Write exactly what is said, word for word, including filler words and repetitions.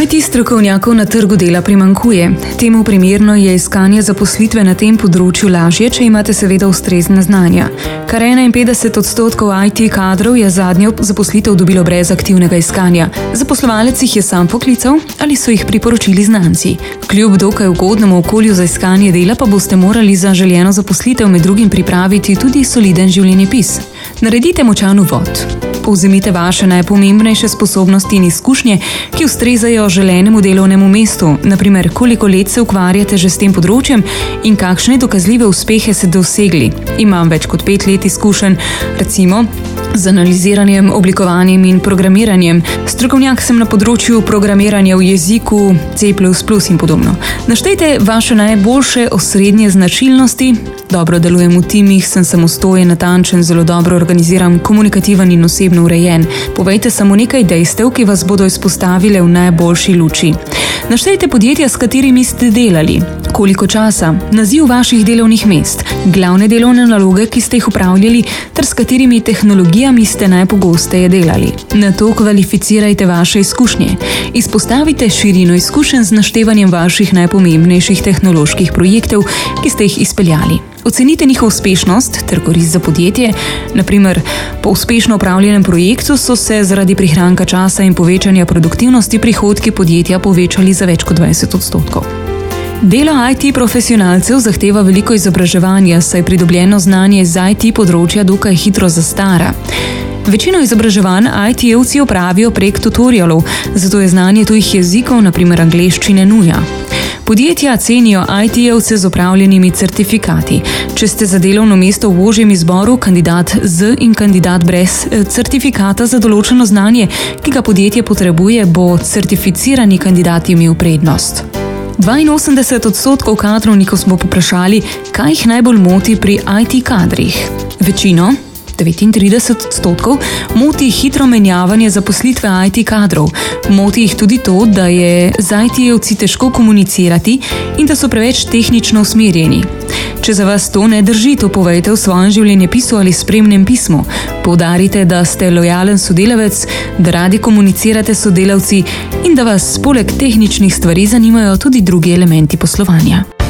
I T strokovnjakov na trgu dela primanjkuje. Temu primerno je iskanje zaposlitve na tem področju lažje, če imate seveda ustrezna znanja. Kar enainpetdeset odstotkov I T kadrov je zadnjo zaposlitev dobilo brez aktivnega iskanja. Zaposlovalec jih je sam poklical ali so jih priporočili znanci. Kljub dokaj ugodnemu okolju za iskanje dela pa boste morali za željeno zaposlitev med drugim pripraviti tudi soliden življenjepis. Naredite močan uvod. Povzemite vaše najpomembnejše sposobnosti in izkušnje, ki ustrezajo želenemu delovnemu mestu, na primer koliko let se ukvarjate že s tem področjem in kakšne dokazljive uspehe ste dosegli. Imam več kot pet let izkušenj, recimo z analiziranjem, oblikovanjem in programiranjem. Strokovnjak sem na področju programiranja v jeziku C plus plus in podobno. Naštejte vaše najboljše osrednje značilnosti. Dobro delujem v timih, sem samostojen, natančen, zelo dobro organiziran, komunikativen in osebno urejen. Povejte samo nekaj dejstev, ki vas bodo izpostavile v najboljši luči. Naštejte podjetja, s katerimi ste delali. Koliko časa, naziv vaših delovnih mest, glavne delovne naloge, ki ste jih upravljali, ter s katerimi tehnologijami ste najpogosteje delali. Nato kvalificirajte vaše izkušnje. Izpostavite širino izkušenj z naštevanjem vaših najpomembnejših tehnoloških projektov, ki ste jih izpeljali. Ocenite njihovo uspešnost ter korist za podjetje. Na primer, po uspešno upravljenem projektu so se zaradi prihranka časa in povečanja produktivnosti prihodki podjetja povečali za več kot dvajset odstotkov. Delo I T profesionalcev zahteva veliko izobraževanja, saj pridobljeno znanje z I T področja dokaj hitro zastara. Večino izobraževanj I T-evci opravijo prek tutorialov, zato je znanje tujih jezikov, na primer angleščine, nuja. Podjetja cenijo I T-evce z opravljenimi certifikati. Če ste za delovno mesto v ožjem izboru kandidat z in kandidat brez certifikata za določeno znanje, ki ga podjetje potrebuje, bo certificirani kandidat imel prednost. dvainosemdeset odstotkov kadrovnikov smo poprašali, kaj jih najbolj moti pri I T kadrih. Večino, devetintrideset odstotkov, moti hitro menjavanje zaposlitve I T kadrov. Moti jih tudi to, da je z I T-evci težko komunicirati in da so preveč tehnično usmerjeni. Če za vas to ne drži, to povejte v svojem življenjepisu ali spremnem pismu. Poudarite, da ste lojalen sodelavec, da radi komunicirate s sodelavci in da vas poleg tehničnih stvari zanimajo tudi drugi elementi poslovanja.